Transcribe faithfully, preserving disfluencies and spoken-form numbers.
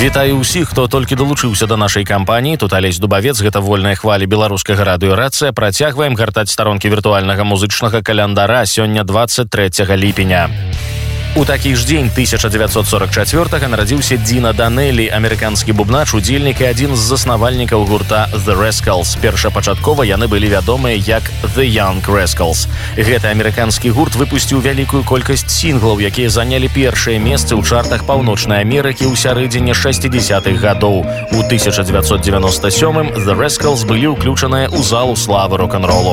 Вітаю ўсіх, хто толькі далучыўся да нашай кампаніі. Тут Алесь Дубавец, гэта вольная хваля беларускага радыёрацыя. Працягваем гартаць старонкі віртуальнага музычнага календара. Сёння двадцать трэцяга ліпеня. У такі ж дзень тысяча дзевяцьсот сорок чацвёртага нарадзіўся Дина Данелі, амерыканскі бубнач, удзельнік і адзін з заснавальнікаў гурта The Rascals. Першапачаткова яны былі вядомыя як The Young Rascals. Гэты амерыканскі гурт выпусціў вялікую колькасць сінглаў, якія занялі першае месцы ў чартах Паўночнай Амерыкі ў сярэдзіне шэсцідзесятых гадоў. У тысяча дзевяцьсот дзевяносто сёмым The Rascals былі ўключаныя ў залу славы рок-н-ролу.